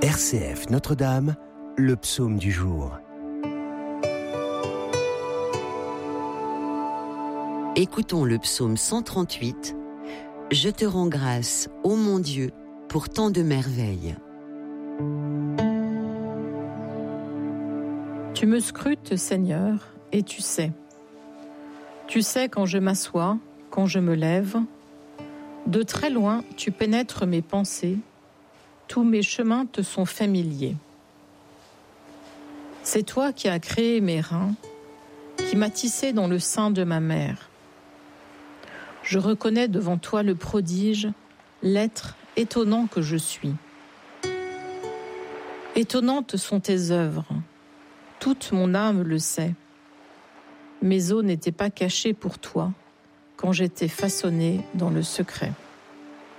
RCF Notre-Dame, le psaume du jour. Écoutons le psaume 138. Je te rends grâce, ô mon Dieu, pour tant de merveilles. Tu me scrutes, Seigneur, et tu sais. Tu sais quand je m'assois, quand je me lève. De très loin, tu pénètres mes pensées. Tous mes chemins te sont familiers. C'est toi qui as créé mes reins, qui m'as tissé dans le sein de ma mère. Je reconnais devant toi le prodige, l'être étonnant que je suis. Étonnantes sont tes œuvres, toute mon âme le sait. Mes os n'étaient pas cachés pour toi quand j'étais façonnée dans le secret.